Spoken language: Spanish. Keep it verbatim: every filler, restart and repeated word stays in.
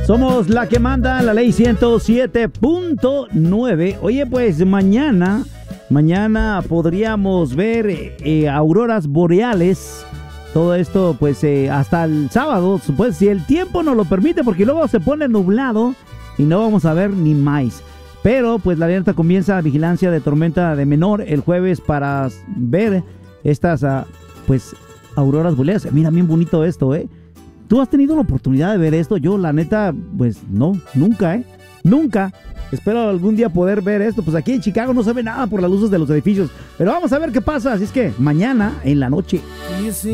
Somos la que manda, la ley ciento siete punto nueve. Oye, pues mañana, mañana podríamos ver eh, auroras boreales. Todo esto, pues, eh, hasta el sábado, pues, si el tiempo nos lo permite, porque luego se pone nublado y no vamos a ver ni más. Pero, pues, la alerta comienza vigilancia de tormenta de menor el jueves para ver estas, uh, pues, auroras boreales. Mira, bien bonito esto, ¿eh? ¿Tú has tenido la oportunidad de ver esto? Yo, la neta, pues, no, nunca, ¿eh? Nunca. Espero algún día poder ver esto. Pues aquí en Chicago no se ve nada por las luces de los edificios. Pero vamos a ver qué pasa. Así es que mañana en la noche.